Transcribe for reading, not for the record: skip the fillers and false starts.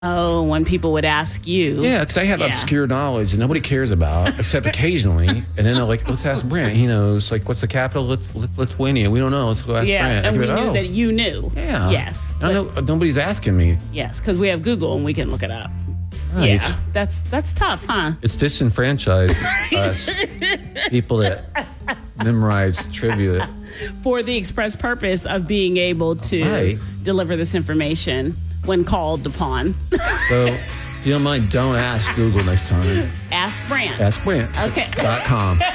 Oh, when people would ask you. Yeah, because I have obscure knowledge that nobody cares about, except occasionally. And then they're like, let's ask Brent. He knows, like, what's the capital of Lithuania? We don't know. Let's go ask Brent. And we knew that you knew. Yeah. Yes. I know, nobody's asking me. Yes, because we have Google and we can look it up. Right. Yeah, that's tough, huh? It's disenfranchised us, people that memorize trivia. For the express purpose of being able to deliver this information when called upon. So, if you don't mind, don't ask Google next time. Ask Brant. Ask Brant. Okay. .com.